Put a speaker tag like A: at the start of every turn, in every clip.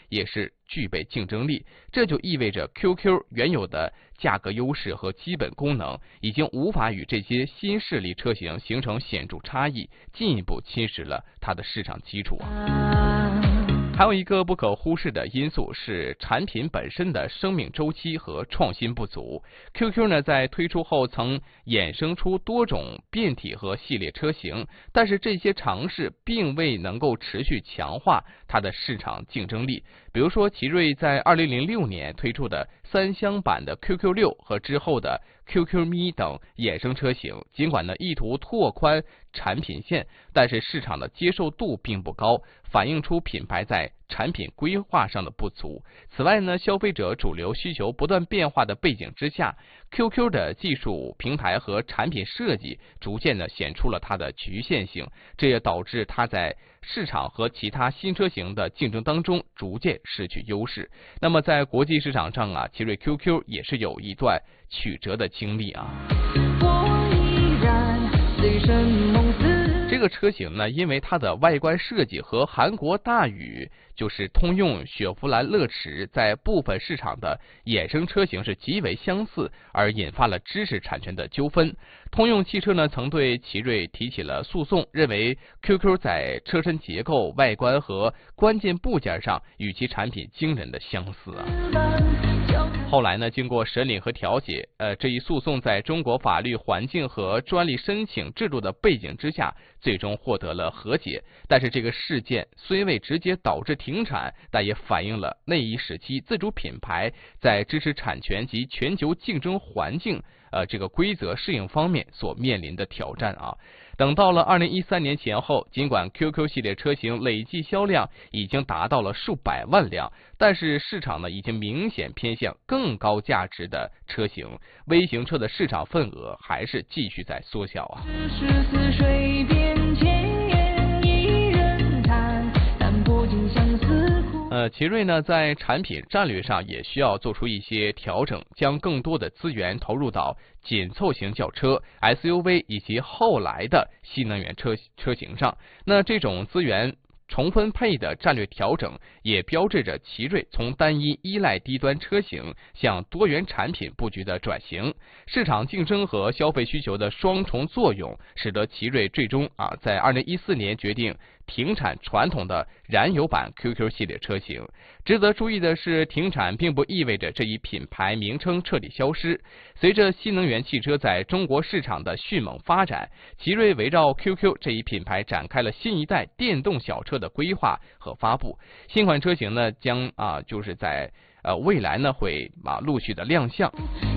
A: 也是具备竞争力。这就意味着 QQ 原有的价格优势和基本功能已经无法与这些新势力车型形成显著差异，进一步侵蚀了它的市场基础。还有一个不可忽视的因素是产品本身的生命周期和创新不足。QQ 呢在推出后曾衍生出多种变体和系列车型，但是这些尝试并未能够持续强化它的市场竞争力。比如说奇瑞在2006年推出的3厢版的 QQ6 和之后的 QQ 咪等衍生车型，尽管呢意图拓宽产品线，但是市场的接受度并不高，反映出品牌在产品规划上的不足。此外呢，消费者主流需求不断变化的背景之下， QQ 的技术平台和产品设计逐渐的显出了它的局限性，这也导致它在市场和其他新车型的竞争当中逐渐失去优势。那么在国际市场上啊，奇瑞 QQ 也是有一段曲折的经历啊。这个车型呢，因为它的外观设计和韩国大宇就是通用雪佛兰乐驰在部分市场的衍生车型是极为相似，而引发了知识产权的纠纷。通用汽车呢曾对奇瑞提起了诉讼，认为 QQ 在车身结构、外观和关键部件上与其产品惊人的相似啊。后来呢，经过审理和调解，这一诉讼在中国法律环境和专利申请制度的背景之下，最终获得了和解。但是这个事件虽未直接导致停产，但也反映了那一时期自主品牌在知识产权及全球竞争环境这个规则适应方面所面临的挑战啊。等到了2013年前后，尽管 QQ 系列车型累计销量已经达到了数百万辆，但是市场呢已经明显偏向更高价值的车型，微型车的市场份额还是继续在缩小啊。奇瑞呢在产品战略上也需要做出一些调整，将更多的资源投入到紧凑型轿车、SUV 以及后来的新能源车型上。那这种资源重分配的战略调整，也标志着奇瑞从单一依赖低端车型向多元产品布局的转型。市场竞争和消费需求的双重作用，使得奇瑞最终在2014年决定停产传统的燃油版 QQ 系列车型。值得注意的是，停产并不意味着这一品牌名称彻底消失。随着新能源汽车在中国市场的迅猛发展，奇瑞围绕 QQ 这一品牌展开了新一代电动小车的规划和发布。新款车型呢将就是在未来呢会陆续的亮相。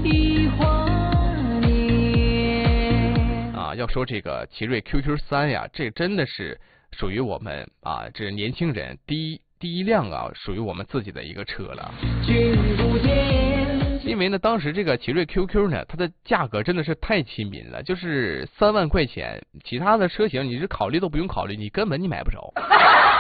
A: 要说这个奇瑞 QQ3呀，这真的是属于我们这年轻人第一辆属于我们自己的一个车了。因为呢，当时这个奇瑞 QQ 呢，它的价格真的是太亲民了，就是3万块钱，其他的车型你是考虑都不用考虑，你根本买不着。